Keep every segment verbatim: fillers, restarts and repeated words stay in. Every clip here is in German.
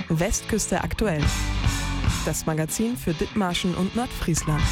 Westküste aktuell. Das Magazin für Dithmarschen und Nordfriesland.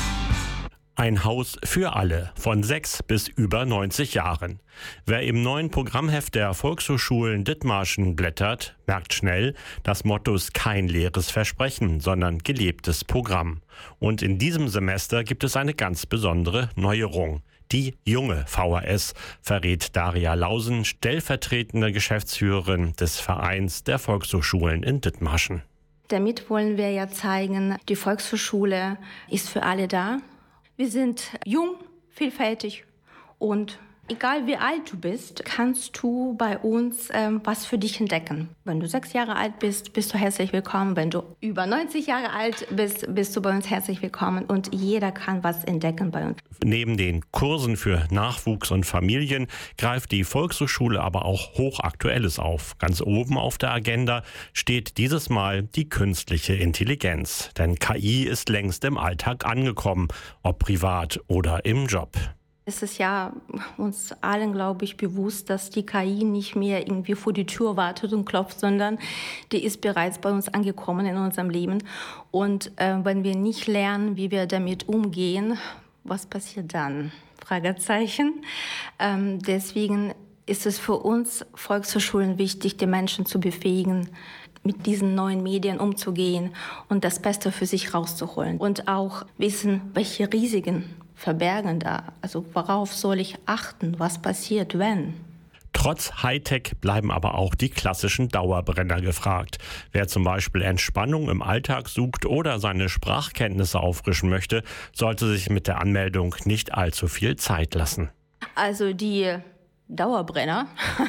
Ein Haus für alle, von sechs bis über neunzig Jahren. Wer im neuen Programmheft der Volkshochschulen Dithmarschen blättert, merkt schnell, das Motto ist kein leeres Versprechen, sondern gelebtes Programm. Und in diesem Semester gibt es eine ganz besondere Neuerung. Die junge V H S, verrät Daria Lausen, stellvertretende Geschäftsführerin des Vereins der Volkshochschulen in Dithmarschen. Damit wollen wir ja zeigen, die Volkshochschule ist für alle da. Wir sind jung, vielfältig und egal wie alt du bist, kannst du bei uns ähm, was für dich entdecken. Wenn du sechs Jahre alt bist, bist du herzlich willkommen. Wenn du über neunzig Jahre alt bist, bist du bei uns herzlich willkommen. Und jeder kann was entdecken bei uns. Neben den Kursen für Nachwuchs und Familien greift die Volkshochschule aber auch Hochaktuelles auf. Ganz oben auf der Agenda steht dieses Mal die künstliche Intelligenz. Denn K I ist längst im Alltag angekommen, ob privat oder im Job. Es ist ja uns allen, glaube ich, bewusst, dass die K I nicht mehr irgendwie vor die Tür wartet und klopft, sondern die ist bereits bei uns angekommen in unserem Leben. Und äh, wenn wir nicht lernen, wie wir damit umgehen, was passiert dann? Fragezeichen. Ähm, deswegen ist es für uns Volkshochschulen wichtig, die Menschen zu befähigen, mit diesen neuen Medien umzugehen und das Beste für sich rauszuholen. Und auch wissen, welche Risiken verbergen da. Also worauf soll ich achten? Was passiert, wenn? Trotz Hightech bleiben aber auch die klassischen Dauerbrenner gefragt. Wer zum Beispiel Entspannung im Alltag sucht oder seine Sprachkenntnisse auffrischen möchte, sollte sich mit der Anmeldung nicht allzu viel Zeit lassen. Also die Dauerbrenner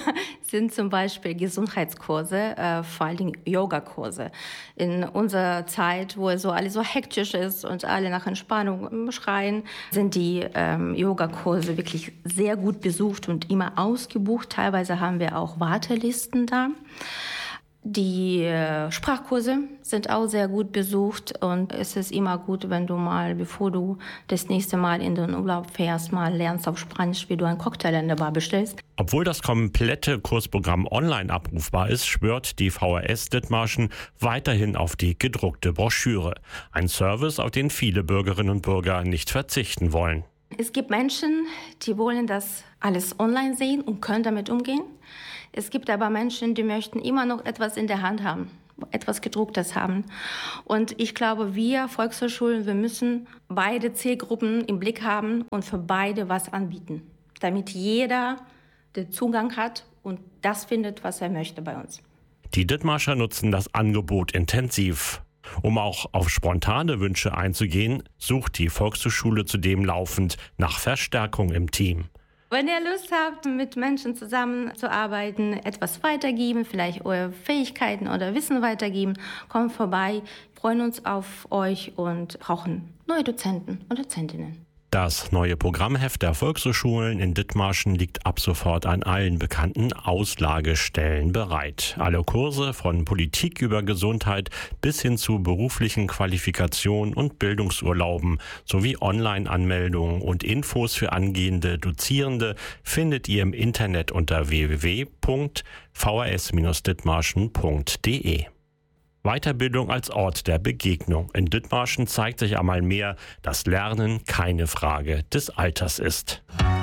sind zum Beispiel Gesundheitskurse, äh, vor allen Dingen Yogakurse. In unserer Zeit, wo es so alles so hektisch ist und alle nach Entspannung schreien, sind die ähm, Yogakurse wirklich sehr gut besucht und immer ausgebucht. Teilweise haben wir auch Wartelisten da. Die äh, Sprachkurse sind auch sehr gut besucht und es ist immer gut, wenn du mal, bevor du das nächste Mal in den Urlaub fährst, mal lernst auf Spanisch, wie du einen Cocktail in der Bar bestellst. Obwohl das komplette Kursprogramm online abrufbar ist, schwört die V H S Dithmarschen weiterhin auf die gedruckte Broschüre. Ein Service, auf den viele Bürgerinnen und Bürger nicht verzichten wollen. Es gibt Menschen, die wollen das alles online sehen und können damit umgehen. Es gibt aber Menschen, die möchten immer noch etwas in der Hand haben, etwas Gedrucktes haben. Und ich glaube, wir Volkshochschulen, wir müssen beide Zielgruppen im Blick haben und für beide was anbieten, damit jeder den Zugang hat und das findet, was er möchte bei uns. Die Dithmarscher nutzen das Angebot intensiv. Um auch auf spontane Wünsche einzugehen, sucht die Volkshochschule zudem laufend nach Verstärkung im Team. Wenn ihr Lust habt, mit Menschen zusammenzuarbeiten, etwas weitergeben, vielleicht eure Fähigkeiten oder Wissen weitergeben, kommt vorbei, freuen uns auf euch und brauchen neue Dozenten und Dozentinnen. Das neue Programmheft der Volkshochschulen in Dithmarschen liegt ab sofort an allen bekannten Auslagestellen bereit. Alle Kurse von Politik über Gesundheit bis hin zu beruflichen Qualifikationen und Bildungsurlauben sowie Online-Anmeldungen und Infos für angehende Dozierende findet ihr im Internet unter w w w punkt v h s Bindestrich dithmarschen punkt d e. Weiterbildung als Ort der Begegnung. In Dithmarschen zeigt sich einmal mehr, dass Lernen keine Frage des Alters ist.